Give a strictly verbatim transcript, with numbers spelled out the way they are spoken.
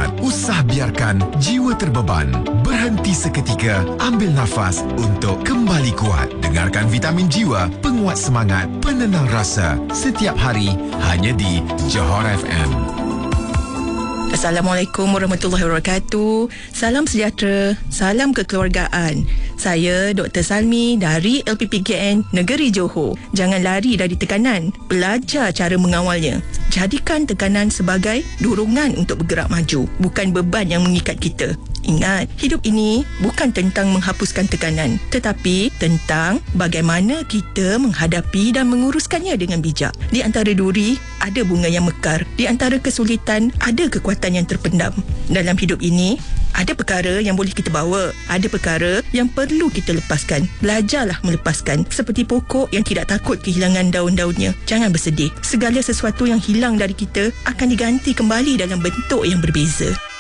semangat. Usah biarkan jiwa terbeban. Berhenti seketika, ambil nafas untuk kembali kuat. Dengarkan Vitamin Jiwa, penguat semangat, penenang rasa. Setiap hari, hanya di Johor F M. Assalamualaikum warahmatullahi wabarakatuh. Salam sejahtera, salam kekeluargaan. Saya Doktor Salmi dari L P P K N Negeri Johor. Jangan lari dari tekanan, belajar cara mengawalnya. Jadikan tekanan sebagai dorongan untuk bergerak maju, bukan beban yang mengikat kita. Ingat, hidup ini bukan tentang menghapuskan tekanan, tetapi tentang bagaimana kita menghadapi dan menguruskannya dengan bijak. Di antara duri, ada bunga yang mekar. Di antara kesulitan, ada kekuatan yang terpendam. Dalam hidup ini, ada perkara yang boleh kita bawa, ada perkara yang perlu kita lepaskan. Belajarlah melepaskan, seperti pokok yang tidak takut kehilangan daun-daunnya. Jangan bersedih, segala sesuatu yang hilang dari kita akan diganti kembali dalam bentuk yang berbeza.